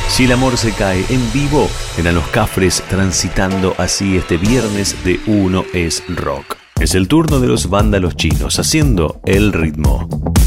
Si el amor se cae en vivo, eran los Cafres transitando así este viernes de Uno es Rock. Es el turno de los vándalos chinos haciendo el ritmo.